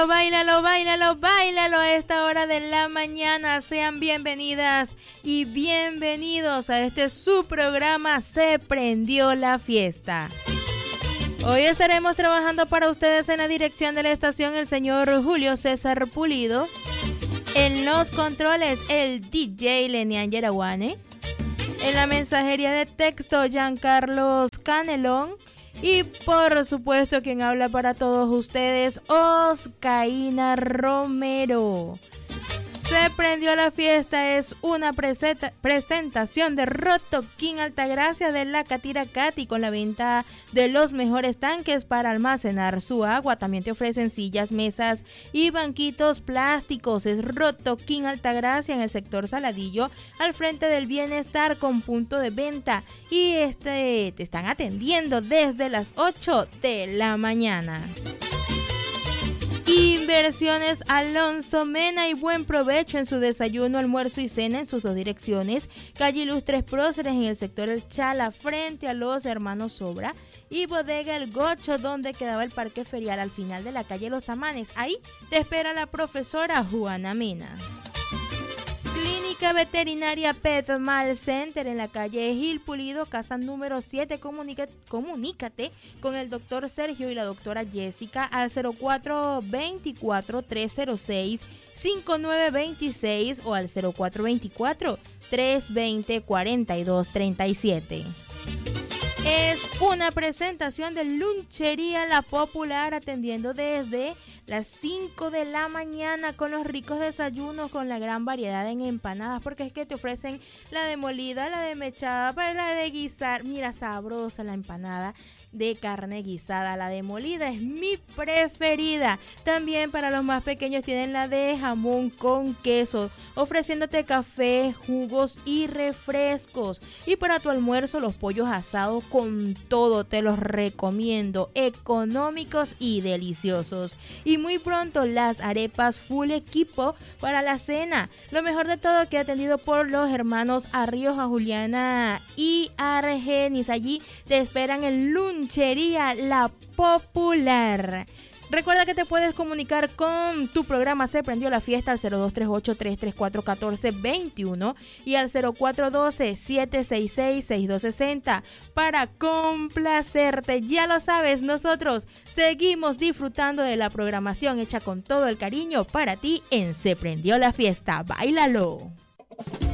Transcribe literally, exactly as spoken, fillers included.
Báilalo, báilalo, báilalo a esta hora de la mañana. Sean bienvenidas y bienvenidos a este su programa Se Prendió la Fiesta. Hoy estaremos trabajando para ustedes en la dirección de la estación el señor Julio César Pulido. En los controles el D J Lenian Yeraguane. En la mensajería de texto Giancarlos Canelón. Y por supuesto quien habla para todos ustedes, Oscaína Romero. Se Prendió la Fiesta es una presenta- presentación de Rotoquín Altagracia de la Catira Cati con la venta de los mejores tanques para almacenar su agua. También te ofrecen sillas, mesas y banquitos plásticos. Es Rotoquín Altagracia en el sector Saladillo, al frente del Bienestar con punto de venta. Y este te están atendiendo desde las ocho de la mañana. Inversiones Alonso Mena y buen provecho en su desayuno, almuerzo y cena en sus dos direcciones. Calle Ilustres Próceres en el sector El Chala frente a los Hermanos Sobra y Bodega El Gocho donde quedaba el parque ferial al final de la calle Los Amanes. Ahí te espera la profesora Juana Mena. Clínica Veterinaria Petmal Center en la calle Gil Pulido, casa número siete. Comunica, comunícate con el doctor Sergio y la doctora Jessica al cero cuatro veinticuatro, trescientos seis, cincuenta y nueve veintiséis o al cero cuatro veinticuatro, trescientos veinte, cuarenta y dos treinta y siete. Es una presentación de Lunchería La Popular, atendiendo desde las cinco de la mañana con los ricos desayunos, con la gran variedad en empanadas, porque es que te ofrecen la de molida, la de mechada, para la de guisar. Mira, sabrosa la empanada de carne guisada, la de molida es mi preferida. También para los más pequeños tienen la de jamón con queso, ofreciéndote café, jugos y refrescos. Y para tu almuerzo los pollos asados con todo, te los recomiendo, económicos y deliciosos. Y muy pronto las arepas full equipo para la cena. Lo mejor de todo que atendido por los hermanos Arrioja, Juliana y Argenis. Allí te esperan en Lunchería La Popular. Recuerda que te puedes comunicar con tu programa Se Prendió la Fiesta al cero dos tres ocho, tres tres cuatro, uno cuatro dos uno y al cero cuatro uno dos, siete seis seis, seis dos seis cero para complacerte. Ya lo sabes, nosotros seguimos disfrutando de la programación hecha con todo el cariño para ti en Se Prendió la Fiesta. ¡Báilalo!